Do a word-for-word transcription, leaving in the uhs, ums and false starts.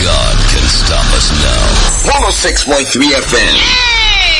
God can stop us now. one oh six point three F M.